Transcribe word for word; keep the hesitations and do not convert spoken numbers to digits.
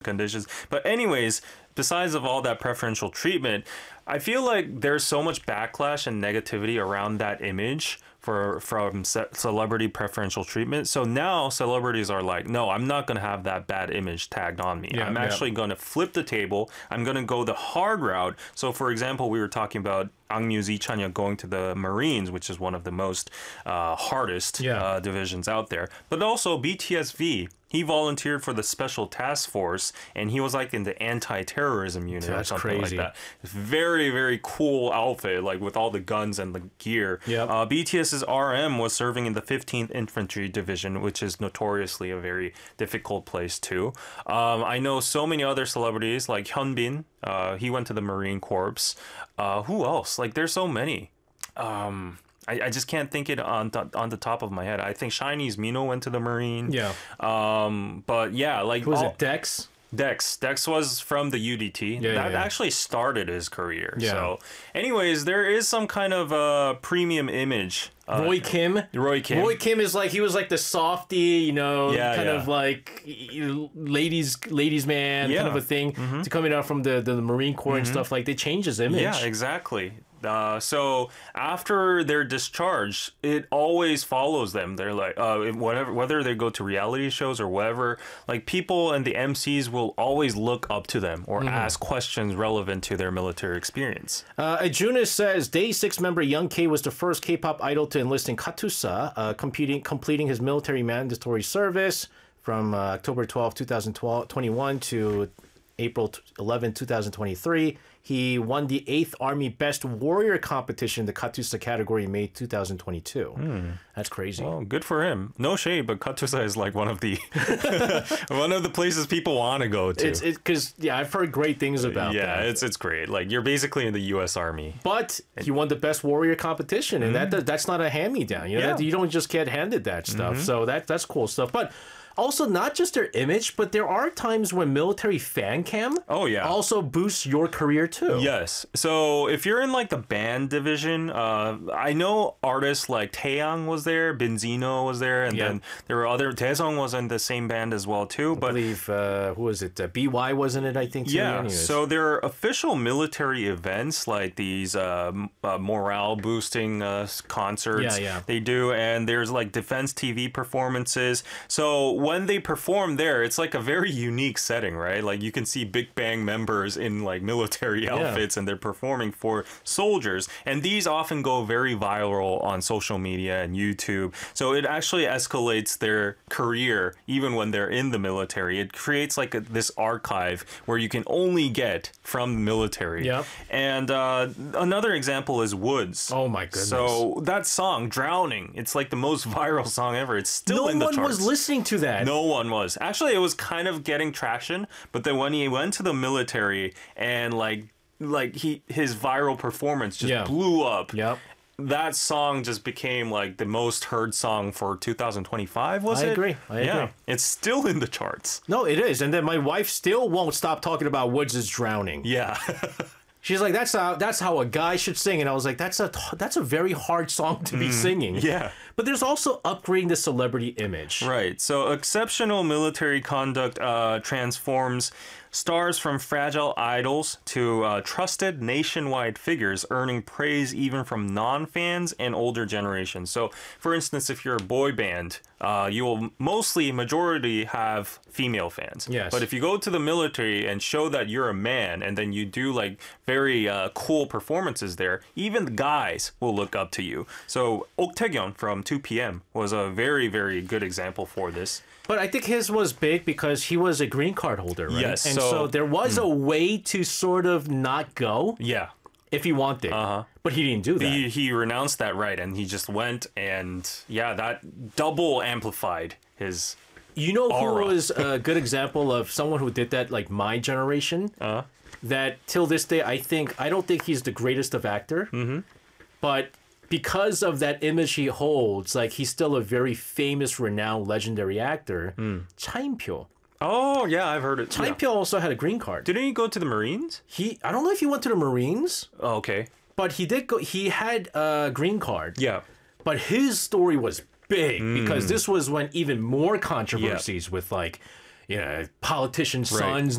conditions. But anyways, besides of all that preferential treatment, I feel like there's so much backlash and negativity around that image for from ce- celebrity preferential treatment. So now celebrities are like, no, I'm not going to have that bad image tagged on me. Yeah, I'm yeah. actually going to flip the table. I'm going to go the hard route. So for example, we were talking about Angmyu Ichanya going to the Marines, which is one of the most uh, hardest Yeah. uh, divisions out there. But also B T S V, he volunteered for the Special Task Force, and he was like in the anti-terrorism unit or That's something crazy. like that. Very, very cool outfit, like with all the guns and the gear. Yep. Uh, BTS's R M was serving in the fifteenth Infantry Division, which is notoriously a very difficult place too. Um, I know so many other celebrities, like Hyunbin, uh, he went to the Marine Corps. Uh, who else? Like, there's so many. Um, I, I just can't think it on th- on the top of my head. I think Chinese Mino went to the Marine. Yeah. Um, but yeah, like Who was all- it? Dex? Dex. Dex was from the U D T. Yeah, that yeah, yeah. actually started his career. Yeah. So, anyways, there is some kind of uh, premium image. Uh, Roy Kim. Roy Kim. Roy Kim is like he was like the softy, you know, Yeah, kind yeah. of like you know, ladies, ladies man, Yeah. kind of a thing. To coming out from the, the Marine Corps and stuff, like they changed his image. Yeah, exactly. Uh, so after they're discharged, it always follows them. They're like, uh, whatever, whether they go to reality shows or whatever, like people and the M Cs will always look up to them or ask questions relevant to their military experience. Uh, Ajunas says Day Six member Young K was the first K-pop idol to enlist in Katusa, uh, competing, completing his military mandatory service from uh, October twelfth, twenty twenty-one to April eleventh, twenty twenty-three. He won the eighth Army Best Warrior competition, the Katusa category, in May twenty twenty-two. That's crazy. Oh, good for him. No shade, but Katusa is like one of the one of the places people want to go to. It's because yeah, I've heard great things about yeah, that. it's it's great. Like you're basically in the U S Army. But he won the best warrior competition, and that that's not a hand me down. You know, Yeah. that, you don't just get handed that stuff. So that that's cool stuff. But also, not just their image, but there are times when military fan cam Oh, yeah. also boosts your career too. Yes. So if you're in like the band division, uh, I know artists like Taeyang was there, Benzino was there, and Yeah. then there were other. Daesung was in the same band as well too. I But believe uh, who was it? Uh, B Y wasn't it? I think. Too? yeah, Anyways. so there are official military events like these uh, m- uh, morale boosting uh, s- concerts. Yeah, yeah. They do, and there's like defense T V performances. So when they perform there, it's like a very unique setting, right? Like you can see Big Bang members in like military outfits, and they're performing for soldiers. And these often go very viral on social media and YouTube. So it actually escalates their career even when they're in the military. It creates like a, this archive where you can only get from the military. Yep. And uh, another example is Woods. Oh my goodness. So that song, Drowning, it's like the most viral song ever. It's still no in the one charts. was listening to that. No one was. Actually, it was kind of getting traction, but then when he went to the military and like like he his viral performance just Yeah. blew up. Yep. That song just became like the most heard song for two thousand twenty-five, was I it? agree. I yeah. agree. It's still in the charts. No, it is. And then my wife still won't stop talking about Woods is drowning. Yeah. She's like, that's how that's how a guy should sing, and I was like, that's a that's a very hard song to be singing. yeah. But there's also upgrading the celebrity image. Right. So exceptional military conduct uh, transforms stars from fragile idols to uh, trusted nationwide figures, earning praise even from non-fans and older generations. So, for instance, if you're a boy band, uh, you will mostly, majority have female fans. Yes. But if you go to the military and show that you're a man, and then you do like very uh, cool performances there, even the guys will look up to you. So, Ok Taegyeon from two P M was a very, very good example for this. But I think his was big because he was a green card holder, right? Yes, And so- so, there was a way to sort of not go Yeah. if he wanted. Uh-huh. But he didn't do that. He, he renounced that right, and he just went, and yeah, that double amplified his. You know who Aura. was a good example of someone who did that, like my generation? Uh, That till this day, I think I don't think he's the greatest of actor, mm-hmm. but because of that image he holds, like he's still a very famous, renowned, legendary actor. Mm. Cha In-pyo. oh yeah, I've heard it. Cha Yeah. In-pyo also had a green card. Didn't he go to the Marines? He, I don't know if he went to the Marines, Oh, okay. but he did go. He had a green card. Yeah. But his story was big Mm. because this was when even more controversies with like you know, politicians' Right. sons